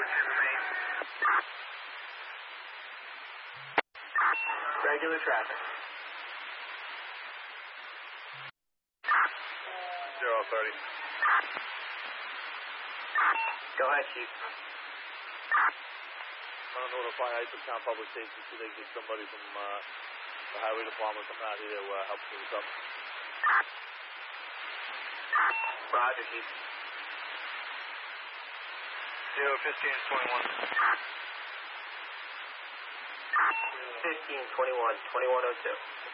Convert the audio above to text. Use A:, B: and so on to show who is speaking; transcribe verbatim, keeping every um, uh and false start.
A: Regular traffic.
B: Zero thirty.
A: Go ahead, Chief.
B: I'm going to notify Isotown Public Safety so they get somebody from uh, the Highway Department coming out here to uh, help clean this up.
A: Roger, Chief.
B: Zero fifteen twenty-one.
A: fifteen twenty-one, twenty-one oh two.